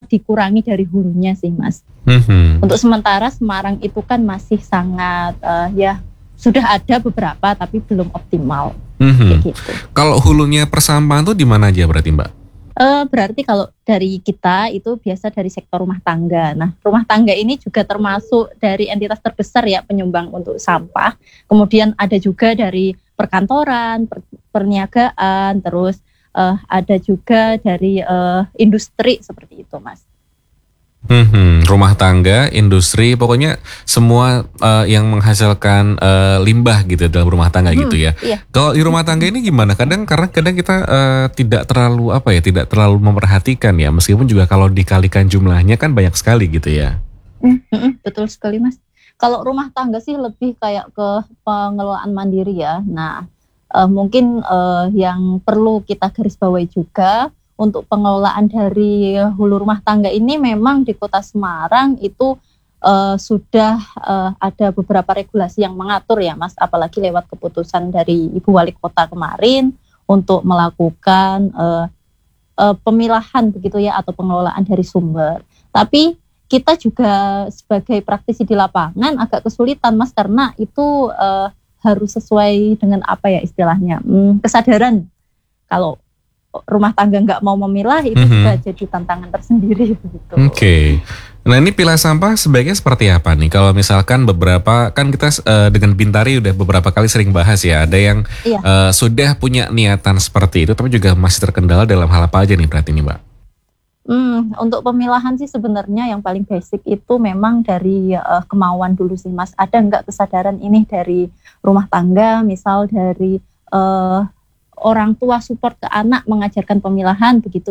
dikurangi dari hulunya sih Mas. Untuk sementara Semarang itu kan masih sangat ya sudah ada beberapa tapi belum optimal. Kayak gitu. Kalau hulunya persampahan tuh di mana aja berarti Mbak? Berarti kalau dari kita itu biasa dari sektor rumah tangga. Nah, rumah tangga ini juga termasuk dari entitas terbesar ya penyumbang untuk sampah. Kemudian ada juga dari perkantoran, perniagaan, terus ada juga dari industri seperti itu, Mas. Rumah tangga, industri, pokoknya semua yang menghasilkan limbah gitu dalam rumah tangga gitu ya. Iya. Kalau di rumah tangga ini gimana? Kadang kita tidak terlalu tidak terlalu memperhatikan ya, meskipun juga kalau dikalikan jumlahnya kan banyak sekali gitu ya. Betul sekali Mas. Kalau rumah tangga sih lebih kayak ke pengelolaan mandiri ya. Nah, mungkin yang perlu kita garis bawahi juga untuk pengelolaan dari hulu rumah tangga ini memang di Kota Semarang itu sudah ada beberapa regulasi yang mengatur ya Mas, apalagi lewat keputusan dari Ibu Wali Kota kemarin untuk melakukan pemilahan begitu ya atau pengelolaan dari sumber. Tapi kita juga sebagai praktisi di lapangan agak kesulitan Mas karena itu harus sesuai dengan apa ya istilahnya kesadaran. Kalau rumah tangga nggak mau memilah itu juga jadi tantangan tersendiri begitu. Oke. Nah ini pilah sampah sebaiknya seperti apa nih? Kalau misalkan beberapa kan kita dengan Bintari udah beberapa kali sering bahas ya. Ada yang sudah punya niatan seperti itu tapi juga masih terkendala dalam hal apa aja nih berarti nih Mbak? Untuk pemilahan sih sebenarnya yang paling basic itu memang dari kemauan dulu sih Mas. Ada nggak kesadaran ini dari rumah tangga, misal dari orang tua support ke anak mengajarkan pemilahan begitu